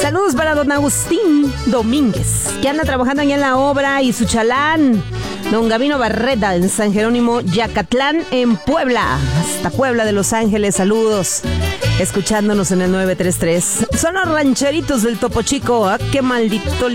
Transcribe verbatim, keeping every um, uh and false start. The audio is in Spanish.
Saludos para don Agustín Domínguez, que anda trabajando allá en la obra, y su chalán, don Gabino Barreta, en San Jerónimo, Yacatlán, en Puebla. Hasta Puebla de Los Ángeles, saludos. Escuchándonos en el nueve tres tres. Son los rancheritos del Topo Chico. ¿Ah, qué maldito